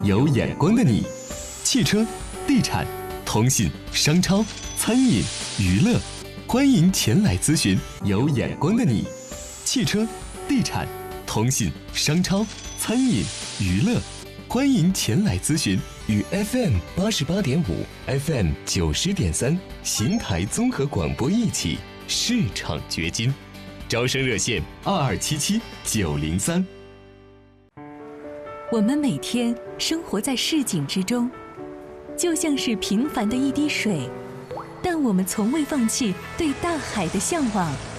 有眼光的你。汽车、地产、通信、商超、餐饮、娱乐，欢迎前来咨询有眼光的你。汽车、地产、通信、商超、餐饮、娱乐，欢迎前来咨询。与 FM88.5、FM90.3邢台综合广播一起市场掘金，招生热线2277-903。 我们每天生活在市井之中，就像是平凡的一滴水，但我们从未放弃对大海的向往。